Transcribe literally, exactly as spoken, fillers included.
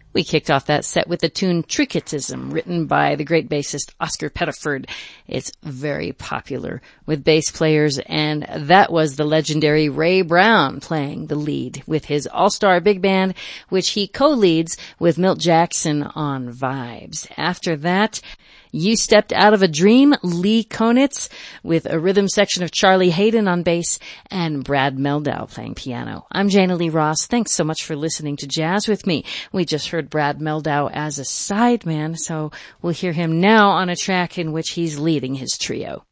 We kicked off that set with the tune Tricketism, written by the great bassist Oscar Pettiford. It's very popular with bass players, and that was the legendary Ray Brown playing the lead with his all-star big band, which he co-leads with Milt Jackson on Vibes. After that, You Stepped Out of a Dream, Lee Konitz, with a rhythm section of Charlie Hayden on bass and Brad Mehldau playing piano. I'm Jana Lee Ross. Thanks so much for listening to Jazz with me. We just heard Brad Mehldau as a sideman, so we'll hear him now on a track in which he's leading his trio.